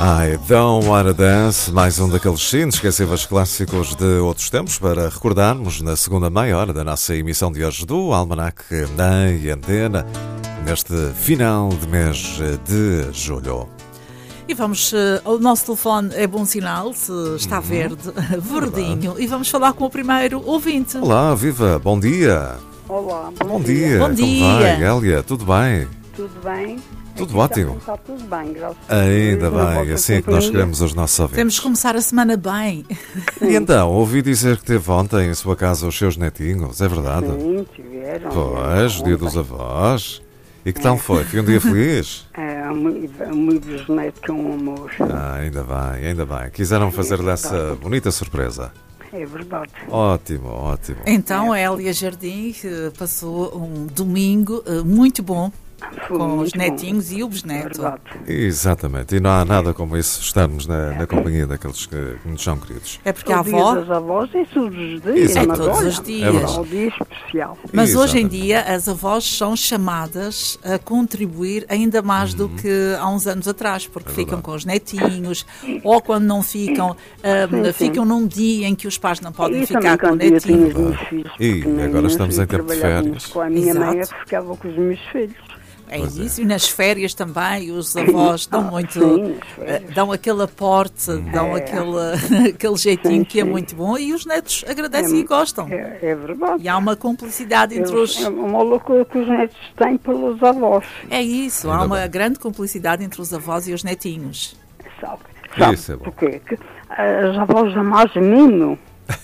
I Don't Wanna Dance, mais um daqueles inesquecíveis clássicos de outros tempos para recordarmos na segunda meia hora da nossa emissão de hoje do Almanac na Antena, neste final de mês de julho. E vamos, o nosso telefone é bom sinal, se está verde, verdinho, e vamos falar com o primeiro ouvinte. Olá, viva, bom dia. Olá, Bom dia. Bom Como dia. vai, Hélia? Tudo bem? tudo bem? Tudo ótimo. Está tudo bem, graças a Deus. Ainda Na bem, vossa assim é que nós companhia. queremos os nossos ouvintes. Temos que começar a semana bem. E então, ouvi dizer que teve ontem em sua casa os seus netinhos, é verdade? Sim, tiveram. Pois, o dia dos avós. E que tal foi? Foi um dia feliz? É, muito bisneto que é um amor. Ainda bem. Quiseram fazer-lhe essa bonita surpresa. É verdade. Ótimo, ótimo. Então, a Hélia Jardim passou um domingo muito bom Foi com muito os bom. netinhos e o É bisneto. verdade. Exatamente. E não há nada como isso, estarmos na companhia daqueles que nos são queridos. É porque a O dia avó... das avós é todos os dias. É mas todos olha, os dias. É verdade. É um dia especial. Mas hoje em Exatamente. dia as avós são chamadas a contribuir ainda mais do que há uns anos atrás, porque ficam com os netinhos, ou quando não ficam, Sim. ficam num dia em que os pais não podem E ficar também com o quando eu tinha netinho. os meus filhos E pequeninos, agora estamos em tempo de trabalhávamos férias. Com a minha mãe, eu Exato. ficava com os meus filhos. É Pois é. isso, e nas férias também os avós dão muito, sim, nas férias. dão aquele aporte, dão aquele jeitinho Sim, que é sim. muito bom e os netos agradecem e gostam. É verdade. E há uma cumplicidade entre os... É uma loucura que os netos têm pelos avós. É isso, há Ainda uma bem. grande cumplicidade entre os avós e os netinhos. Sabe Isso é bom. porquê? Que as avós dão mais mimo.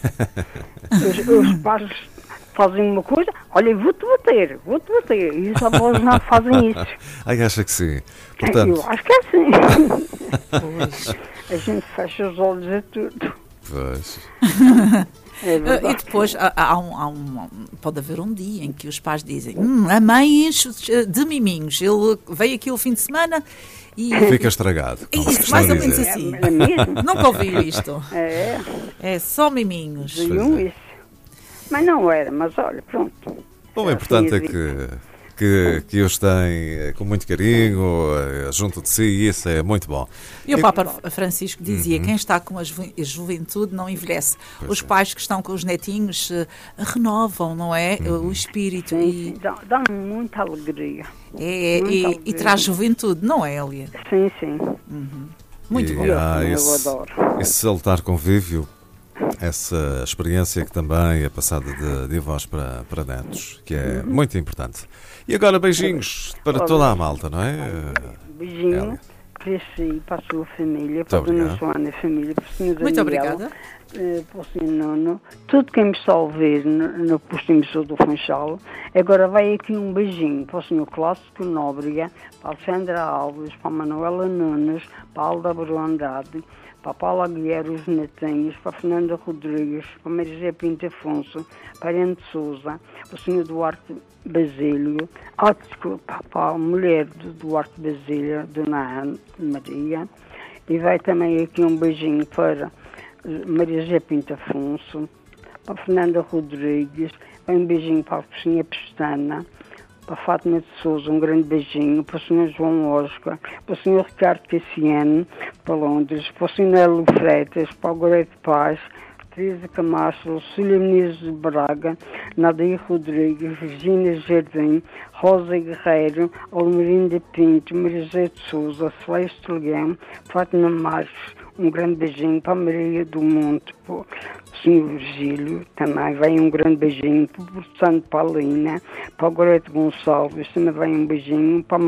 Os pais fazem uma coisa, olha, vou-te bater. E os avós não fazem isso. Ai, acha que sim. Portanto, Eu acho que é assim. A gente fecha os olhos a tudo. pois, É E verdade. depois pode haver um dia em que os pais dizem a mãe enche de miminhos, ele veio aqui o fim de semana e... fica estragado. É Como se isso, costuma mais ou menos dizer. assim. É mesmo? Nunca ouvi isto. É, É só miminhos. diziam isso. Mas não era, mas olha, pronto. Bom, o importante é que os têm com muito carinho, junto de si, e isso é muito bom. E o Papa Francisco dizia, quem está com a juventude não envelhece. Os pais que estão com os netinhos renovam, não é? O espírito Sim, dá-me muita alegria. e Muita alegria. traz juventude, não é, Hélia? Sim, sim. Muito E bom. há Eu esse, adoro. esse salutar convívio, essa experiência que também é passada de avós para netos, que é muito importante. E agora beijinhos para toda a malta, não é? Beijinho Hélia. para si, para a sua família, para a obrigado. Dona Joana e família, para o Sr. Daniel. Muito obrigada. Para o Sr. Nuno, tudo quem me está a ouvir no posto emissor do Funchal. Agora vai aqui um beijinho para o Sr. Clássico Nóbrega, para a Alexandra Alves, para a Manuela Nunes, para a Alda Bru Andrade, para a Paula Aguiar, os netinhos, para a Fernanda Rodrigues, para a Maria José Pinto Afonso, para a Ariane de Souza, para o Sr. Duarte Basílio, desculpa, para a mulher do Duarte Basílio, Dona Ana Maria, e vai também aqui um beijinho para Maria José Pinto Afonso, para a Fernanda Rodrigues, vai um beijinho para a Cozinha Pestana, para a Fátima de Souza, um grande beijinho, para o Sr. João Oscar, para o Sr. Ricardo Cassiano, para Londres, para o Sr. Nelo Freitas, para o Goreto Paz, Teresa Camacho, Lucília Menezes de Braga, Nadia Rodrigues, Virginia Jardim, Rosa Guerreiro, Almerinda Pinto, Maria José de Souza, Celeste Leão, Fátima Marques, um grande beijinho para a Maria do Monte, para o Sr. Virgílio, também vem um grande beijinho para o Santo Paulina, para o Goreto Gonçalves, também vem um beijinho, para a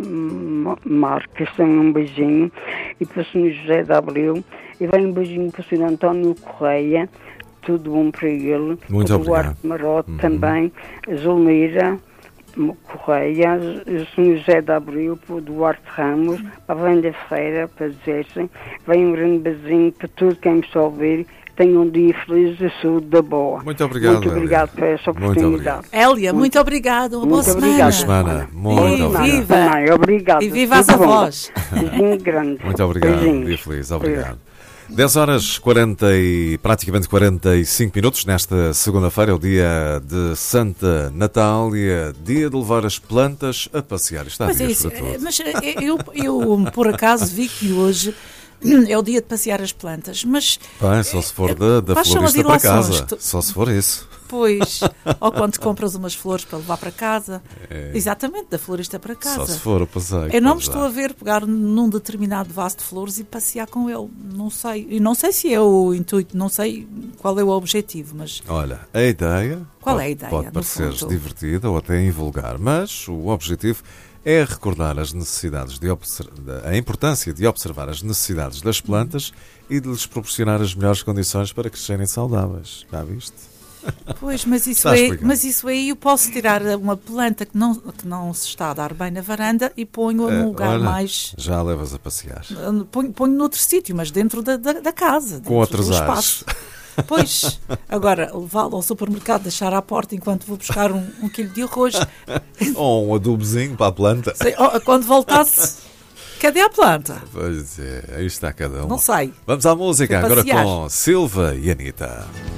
Marques, também um beijinho, e para o Sr. José de Abreu, e vem um beijinho para o Sr. António Correia, tudo bom para ele, Muito para o obrigado. Duarte Marote também, a Zulmira Correia, o Sr. José de Abreu, para o Duarte Ramos, para a Wanda Ferreira, para dizer-se, vem um grande beijinho para tudo quem me está a ouvir, tenham um dia feliz e saúde da boa. Muito obrigado, Muito obrigado Hélia. por essa Muito oportunidade. Hélia, muito obrigada. Uma boa Muito semana. obrigado. Boa semana. Muito E obrigado. viva! Também, obrigado. E viva as Tudo bom. avós. Beijinho grande. Muito obrigado, Beijinhos. dia feliz, obrigado. 10 horas 40 e praticamente 45 minutos nesta segunda-feira, é o dia de Santa Natália, dia de levar as plantas a passear. Está Pois é dias isso, para todos. mas eu por acaso vi que hoje é o dia de passear as plantas, mas... Bem, só se for da quais são as florista para casa. ilações? Só se for isso. Pois, ou quando compras umas flores para levar para casa. Exatamente, da florista para casa. Só se for o passeio. Eu não me estou a ver pegar num determinado vaso de flores e passear com ele. Não sei. E não sei se é o intuito, não sei qual é o objetivo, mas... Olha, a ideia... Qual é a ideia, Pode no parecer fundo? divertida ou até invulgar, mas o objetivo é recordar as necessidades a importância de observar as necessidades das plantas e de lhes proporcionar as melhores condições para crescerem saudáveis. Já viste? Pois, mas isso, Está explicado. mas isso aí eu posso tirar uma planta que não se está a dar bem na varanda e ponho-a num lugar Olha, mais... já a levas a passear. Ponho noutro sítio, mas dentro da casa. Dentro Com outros do ares. espaço. Pois, agora, levá-lo ao supermercado, deixar à porta enquanto vou buscar um quilo de arroz. Ou um adubozinho para a planta. Sei, quando voltasse, cadê a planta? Pois é, aí está cada um. Não sei. Vamos à música Vou agora passear. com Silva e Anitta.